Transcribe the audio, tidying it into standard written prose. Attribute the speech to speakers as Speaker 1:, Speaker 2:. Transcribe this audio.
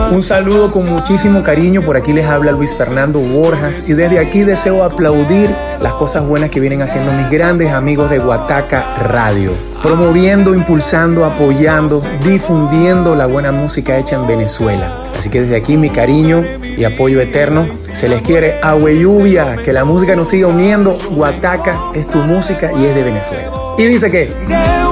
Speaker 1: Un saludo con muchísimo cariño. Por aquí les habla Luis Fernando Borjas y desde aquí deseo aplaudir las cosas buenas que vienen haciendo mis grandes amigos de Guataca Radio, promoviendo, impulsando, apoyando, difundiendo la buena música hecha en Venezuela. Así que desde aquí mi cariño y apoyo eterno. Se les quiere, agua y lluvia, que la música nos siga uniendo. Guataca es tu música y es de Venezuela. Y dice que